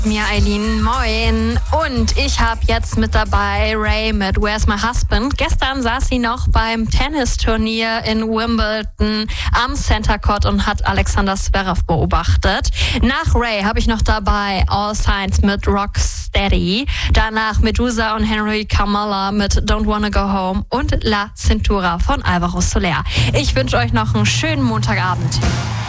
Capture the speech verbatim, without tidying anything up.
Mir Eileen, moin. Und ich habe jetzt mit dabei Ray mit Where's My Husband. Gestern saß sie noch beim Tennisturnier in Wimbledon am Center Court und hat Alexander Zverev beobachtet. Nach Ray habe ich noch dabei All Signs mit Rocksteady. Danach Medusa und Henry Kamala mit Don't Wanna Go Home und La Cintura von Alvaro Soler. Ich wünsche euch noch einen schönen Montagabend.